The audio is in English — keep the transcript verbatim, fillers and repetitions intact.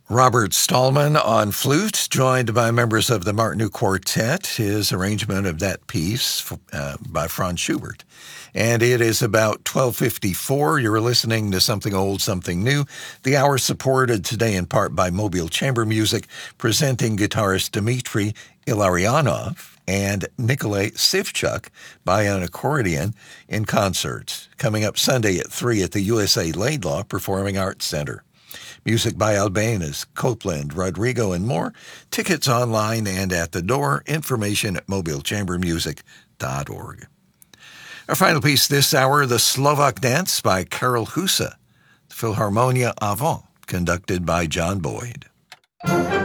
Robert Stallman on flute, joined by members of the Martinu Quartet, his arrangement of that piece uh, by Franz Schubert. And it is about twelve fifty-four. You're listening to Something Old, Something New. The hour supported today in part by Mobile Chamber Music, presenting guitarist Dmitry Ilarionov and Nikolai Savchuk by an accordion in concert. Coming up Sunday at three at the U S A Laidlaw Performing Arts Center. Music by Albanese, Copeland, Rodrigo, and more. Tickets online and at the door. Information at mobile chamber music dot org. Our final piece this hour, The Slovak Dance by Karol Husa. Philharmonia Avant, conducted by John Boyd.